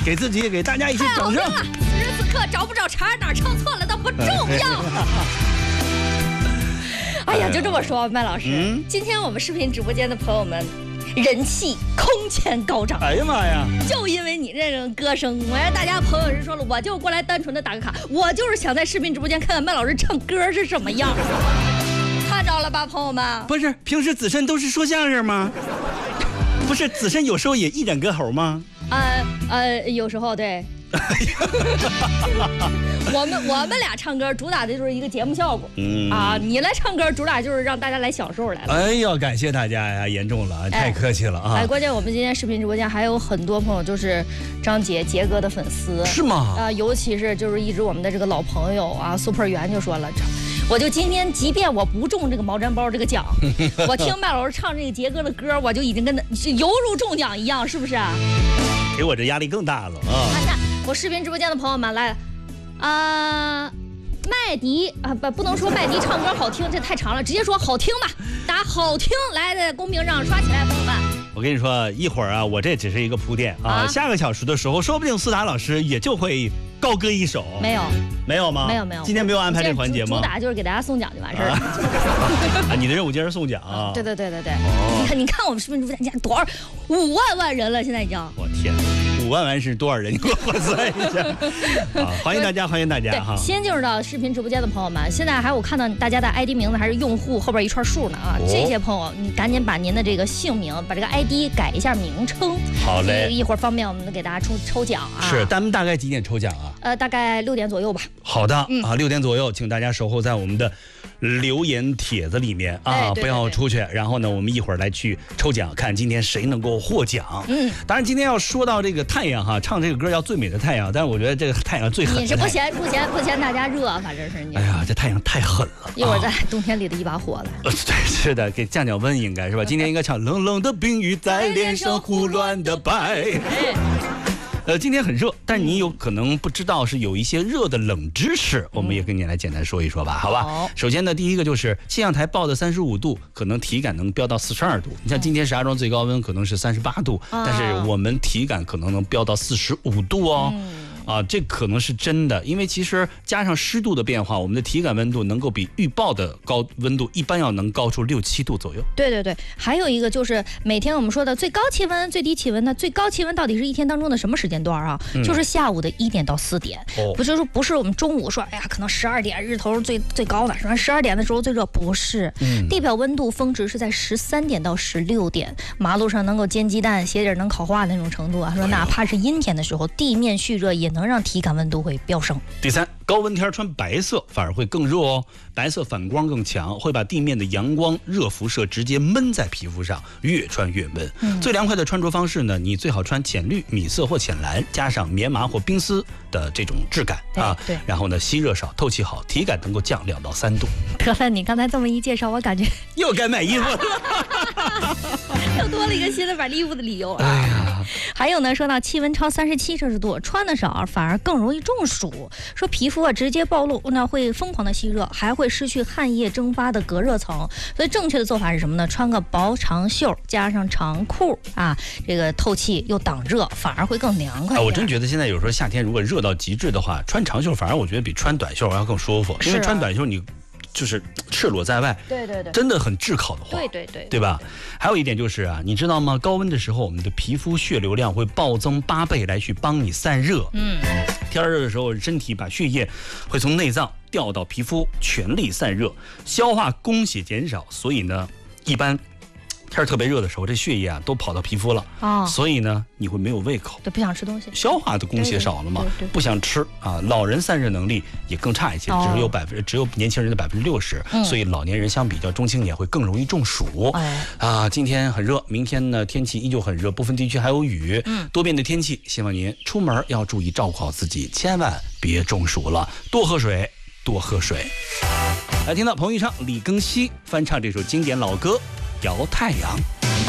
给自己也给大家一些掌声。 此时此刻找不找茬，哪唱错了都不重要。哎呀，就这么说，麦老师，今天我们视频直播间的朋友们人气空前高涨。 哎呀妈呀！ 就因为你这种歌声，我让大家朋友是说了，我就过来单纯的打个卡，我就是想在视频直播间看看麦老师唱歌是什么样。看着了吧，朋友们？ 不是，平时子申都是说相声吗？不是，子申有时候也一展歌喉吗？ 有时候对。我们俩唱歌主打的就是一个节目效果，你来唱歌主打就是让大家来享受来了。 哎呦，感谢大家呀，严重了，太客气了啊！ 关键我们今天视频直播间还有很多朋友就是张杰哥的粉丝， 是吗？ 尤其是就是一直我们的这个老朋友啊，Super 圆就说了，我就今天即便我不中这个毛毡包这个奖，我听麦老师唱这个杰哥的歌，我就已经跟他犹如中奖一样，是不是啊？ 给我这压力更大了啊！ 看我视频直播间的朋友们来，麦迪不能说麦迪唱歌好听，这太长了，直接说好听吧，打好听来在公屏上刷起来，朋友们。 我跟你说，一会儿啊，我这只是一个铺垫啊，下个小时的时候，说不定苏打老师也就会高歌一首。没有吗？没有。 今天没有安排这环节吗？ 主打就是给大家送奖就完事儿了。 你的任务今儿送奖啊？ 对。你看我们视频直播间多少5万人了，现在已经。 我天！5万是多少人？你给我算一下。啊，欢迎大家哈！ 先进入到视频直播间的朋友们，现在我看到大家的 ID 名字还是用户后边一串数呢啊！这些朋友，你赶紧把您的这个姓名，把这个 ID 改一下名称。 好嘞， 一会儿方便我们给大家抽奖啊。 是，咱们大概几点抽奖啊？ 大概6点左右吧。 好的，6点左右，请大家守候在我们的留言帖子里面啊，不要出去。然后呢，我们一会儿来去抽奖，看今天谁能够获奖。当然今天要说到这个太阳哈，唱这个歌叫《最美的太阳》，但是我觉得这个太阳最狠。 你是不嫌大家热，反正是你。 哎呀，这太阳太狠了， 一会儿在冬天里的一把火了。 对，是的，给降温应该是吧？今天应该唱冷冷的冰雨在脸上胡乱的摆。今天很热，但你有可能不知道是有一些热的冷知识，我们也跟你来简单说一说吧，好吧？首先呢，第一个就是气象台报的35度，可能体感能飙到42度。你像今天石家庄最高温可能是38度，但是我们体感可能能飙到45度哦。这可能是真的，因为其实加上湿度的变化，我们的体感温度能够比预报的高温度一般要能高出6、7度左右。对， 还有一个就是每天我们说的最高气温、最低气温，那最高气温到底是一天当中的什么时间段啊？就是下午的1点到4点，不是我们中午说，哎呀，可能12点日头最高的，说12点的时候最热，不是，地表温度峰值是在13点到16点，马路上能够煎鸡蛋、鞋底能烤化的那种程度啊，说哪怕是阴天的时候，地面蓄热也能让体感温度会飙升。 第三，高温天穿白色反而会更热哦，白色反光更强，会把地面的阳光热辐射直接闷在皮肤上，越穿越闷。最凉快的穿着方式呢，你最好穿浅绿、米色或浅蓝，加上棉麻或冰丝的这种质感啊。对。然后呢，吸热少，透气好，体感能够降2到3度。 得了，你刚才这么一介绍，我感觉又该买衣服了， 又多了一个新的买衣服的理由啊。哎呀。还有呢，说到气温超37摄氏度，穿的少反而更容易中暑。说皮肤直接暴露，那会疯狂的吸热，还会失去汗液蒸发的隔热层。所以正确的做法是什么呢？穿个薄长袖加上长裤啊，这个透气又挡热，反而会更凉快。 我真觉得现在有时候夏天如果热到极致的话，穿长袖反而我觉得比穿短袖要更舒服，因为穿短袖你就是赤裸在外，对，真的很炙烤的慌，对吧？还有一点就是啊，你知道吗？高温的时候，我们的皮肤血流量会暴增8倍来去帮你散热。天热的时候，身体把血液会从内脏调到皮肤，全力散热，消化供血减少，所以呢，一般天特别热的时候，这血液都跑到皮肤了所以呢，你会没有胃口， 对，不想吃东西， 消化的供血少了嘛，不想吃啊。老人散热能力也更差一些，只有年轻人的60%，所以老年人相比较中青年会更容易中暑。今天很热，明天呢天气依旧很热，部分地区还有雨，多变的天气，希望您出门要注意照顾好自己，千万别中暑了，多喝水。来听到彭昱畅、李庚希翻唱这首经典老歌《摇太阳》。